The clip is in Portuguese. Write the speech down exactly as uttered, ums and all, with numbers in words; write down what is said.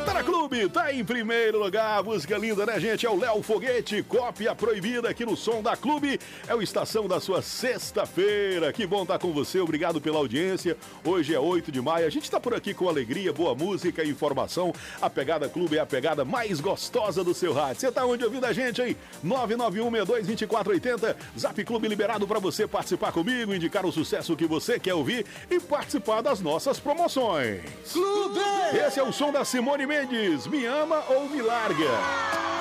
Tá na Clube, tá em primeiro lugar. Música linda, né, gente? É o Léo Foguete, cópia proibida aqui no Som da Clube. É o Estação da sua sexta-feira. Que bom estar com você, obrigado pela audiência. Hoje é oito de maio, a gente tá por aqui com alegria, boa música e informação. A Pegada Clube é a pegada mais gostosa do seu rádio. Você tá onde ouvindo a gente aí? nove nove um seis dois dois quatro oito zero. Zap Clube liberado pra você participar comigo, indicar o sucesso que você quer ouvir e participar das nossas promoções. Clube! Esse é o som da Simone Mendes, Me Ama ou Me Larga.